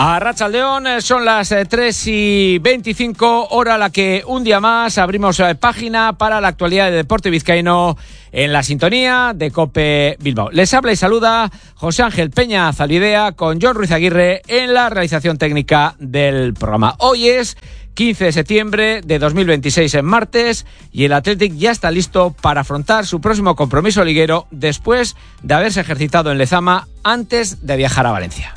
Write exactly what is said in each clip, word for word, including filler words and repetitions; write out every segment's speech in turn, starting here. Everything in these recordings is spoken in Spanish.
Arratsaldeon, son las tres y veinticinco, hora a la que un día más abrimos página para la actualidad de deporte vizcaíno en la sintonía de COPE Bilbao. Les habla y saluda José Ángel Peña Zalidea con Jon Ruiz Aguirre en la realización técnica del programa. Hoy es quince de septiembre de dos mil veintiséis, en martes, y el Athletic ya está listo para afrontar su próximo compromiso liguero después de haberse ejercitado en Lezama antes de viajar a Valencia.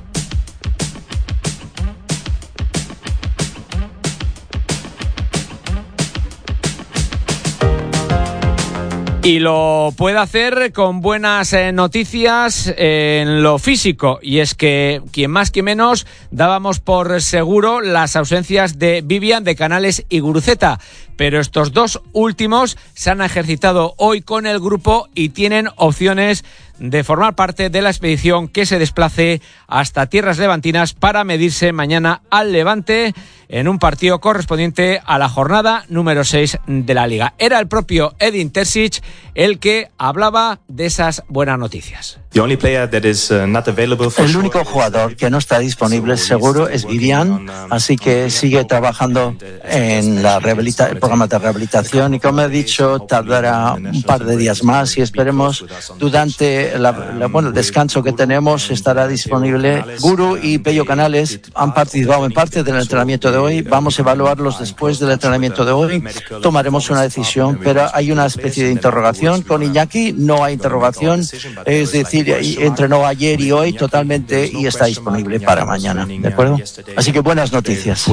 Y lo puede hacer con buenas eh, noticias en lo físico, y es que quien más que menos dábamos por seguro las ausencias de Vivian, de Canales y Guruceta, pero estos dos últimos se han ejercitado hoy con el grupo y tienen opciones de formar parte de la expedición que se desplace hasta tierras levantinas para medirse mañana al Levante en un partido correspondiente a la jornada número seis de la Liga. Era el propio Edin Terzic el que hablaba de esas buenas noticias. El único jugador que no está disponible seguro es Vivian, así que sigue trabajando en la rehabilita- el programa de rehabilitación y, como he dicho, tardará un par de días más y esperemos durante la, la, bueno, el descanso que tenemos estará disponible. Guru y Pello Canales han participado en parte del entrenamiento de hoy. Vamos a evaluarlos después del entrenamiento de hoy. Tomaremos una decisión, pero hay una especie de interrogación. Con Iñaki no hay interrogación, es decir, entrenó ayer y hoy totalmente y está disponible para mañana, ¿de acuerdo? Así que buenas noticias.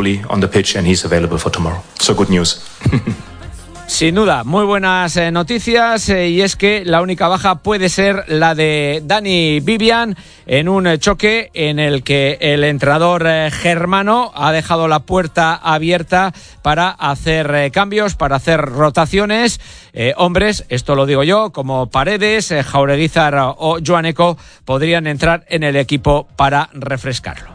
Sin duda, muy buenas eh, noticias, eh, y es que la única baja puede ser la de Dani Vivian en un eh, choque en el que el entrenador eh, germano ha dejado la puerta abierta para hacer eh, cambios, para hacer rotaciones. Eh, hombres, esto lo digo yo, como Paredes, eh, Jaureguizar o Joaneco podrían entrar en el equipo para refrescarlo.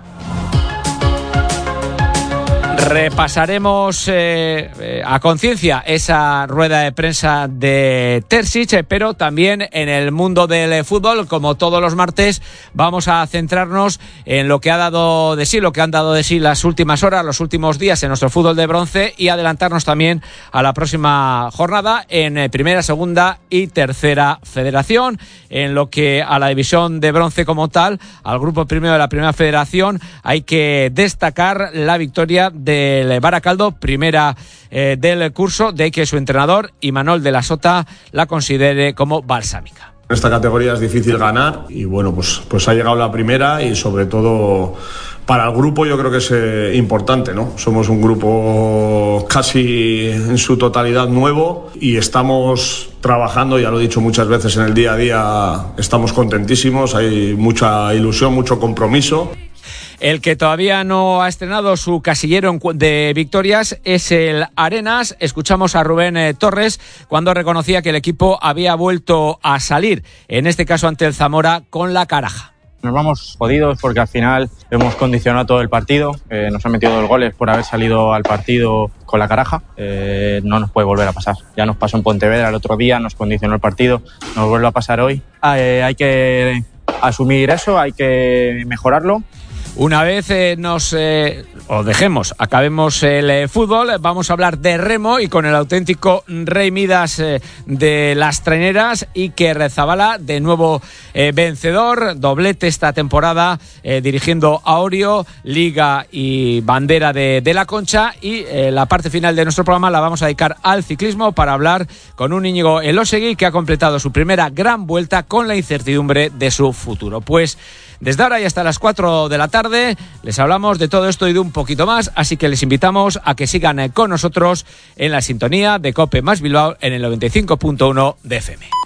Repasaremos eh, eh, a conciencia esa rueda de prensa de Terzic, eh, pero también en el mundo del fútbol, como todos los martes, vamos a centrarnos en lo que ha dado de sí, lo que han dado de sí las últimas horas, los últimos días en nuestro fútbol de bronce, y adelantarnos también a la próxima jornada en eh, primera, segunda y tercera federación. En lo que a la división de bronce como tal, al grupo primero de la primera federación, hay que destacar la victoria de del Baracaldo, primera eh, del curso, de que su entrenador, Imanol de la Sota, la considere como balsámica. En esta categoría es difícil ganar y bueno, pues, pues ha llegado la primera y sobre todo para el grupo yo creo que es eh, importante, ¿no? Somos un grupo casi en su totalidad nuevo y estamos trabajando, ya lo he dicho muchas veces en el día a día, estamos contentísimos, hay mucha ilusión, mucho compromiso. El que todavía no ha estrenado su casillero de victorias es el Arenas. Escuchamos a Rubén eh, Torres cuando reconocía que el equipo había vuelto a salir, en este caso ante el Zamora, con la caraja. Nos vamos jodidos porque al final hemos condicionado todo el partido, eh, nos han metido dos goles por haber salido al partido con la caraja, eh, no nos puede volver a pasar. Ya nos pasó en Pontevedra el otro día, nos condicionó el partido, nos vuelve a pasar hoy. Eh, hay que asumir eso, hay que mejorarlo. Una vez eh, nos eh, o dejemos, acabemos el eh, fútbol, vamos a hablar de remo y con el auténtico Rey Midas eh, de las traineras, Iker Zabala, de nuevo eh, vencedor, doblete esta temporada eh, dirigiendo a Orio, Liga y bandera de, de la Concha, y eh, la parte final de nuestro programa la vamos a dedicar al ciclismo para hablar con un Íñigo Elósegui que ha completado su primera gran vuelta con la incertidumbre de su futuro. Pues desde ahora y hasta las cuatro de la tarde les hablamos de todo esto y de un poquito más, así que les invitamos a que sigan con nosotros en la sintonía de COPE más Bilbao en el noventa y cinco punto uno de F M.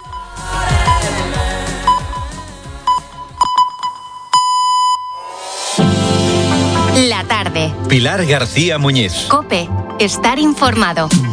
La tarde. Pilar García Muñiz. COPE. Estar informado.